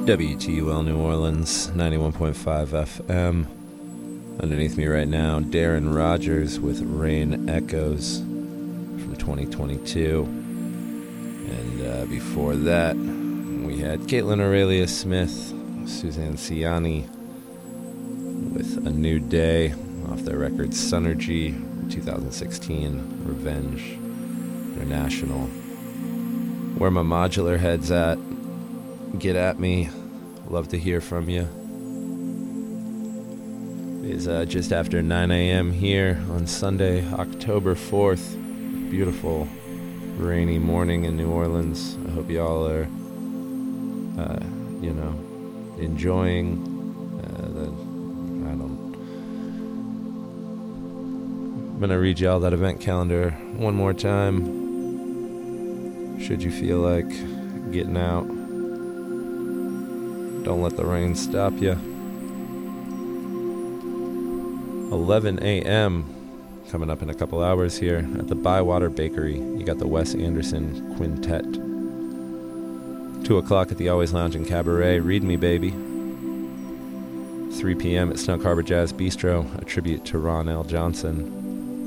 WTUL New Orleans, 91.5 FM. Underneath me right now, Darren Rogers with Rain Echoes from 2022. And before that, we had Caitlin Aurelia Smith, Suzanne Ciani with A New Day off their record Sunergy, 2016, Revenge International. Where my modular head's at, get at me. Love to hear from you. It is just after 9 a.m. here on Sunday, October 4th. Beautiful, rainy morning in New Orleans. I hope y'all are, enjoying I'm going to read y'all that event calendar one more time. Should you feel like getting out, don't let the rain stop you. 11 a.m. coming up in a couple hours here at the Bywater Bakery. You got the Wes Anderson Quintet. 2 o'clock at the Always Lounge and Cabaret. Read Me Baby. 3 p.m. at Snug Harbor Jazz Bistro, a tribute to Ron L. Johnson.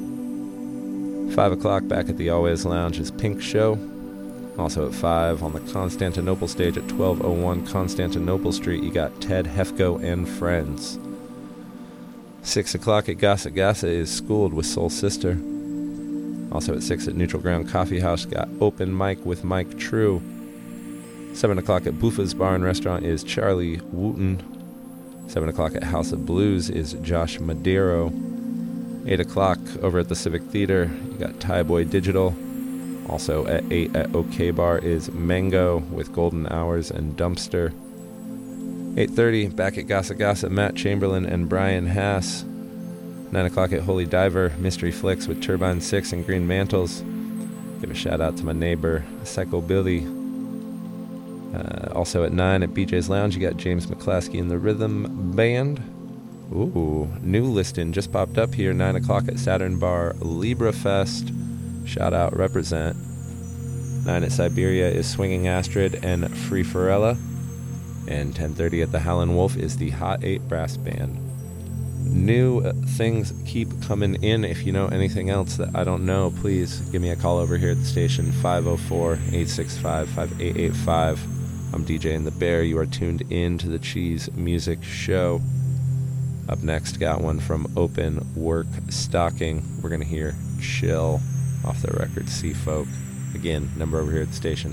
5 o'clock back at the Always Lounge is Pink Show. Also at 5 on the Constantinople stage at 1201 Constantinople Street, you got Ted Hefko and Friends. 6 o'clock at Gasa Gasa is Schooled with Soul Sister. Also at 6 at Neutral Ground Coffee House, got Open Mic with Mike True. 7 o'clock at Buffa's Bar and Restaurant is Charlie Wooten. 7 o'clock at House of Blues is Josh Madero. 8 o'clock over at the Civic Theater, you got Thai Boy Digital. Also at 8 at OK Bar is Mango with Golden Hours and Dumpster. 8:30 back at Gasa Gasa, Matt Chamberlain and Brian Haas. 9 o'clock at Holy Diver, Mystery Flicks with Turbine 6 and Green Mantles. Give a shout out to my neighbor, Psycho Billy. Also at 9 at BJ's Lounge, you got James McClaskey and the Rhythm Band. Ooh, new listing just popped up here. 9 o'clock at Saturn Bar, Libra Fest. Shout out, represent. 9 at Siberia is Swinging Astrid and Free Forella. And 10:30 at the Howlin' Wolf is the Hot 8 Brass Band. New things keep coming in. If you know anything else that I don't know, please give me a call over here at the station, 504-865-5885. I'm DJing the Bear. You are tuned in to the Cheese Music Show. Up next, got one from Open Work Stocking. We're going to hear Chill off their record Sea Folk. Again, number over here at the station,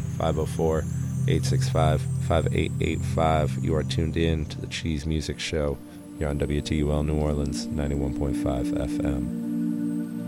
504-865-5885. You are tuned in to the Cheese Music Show. You're on WTUL New Orleans, 91.5 FM.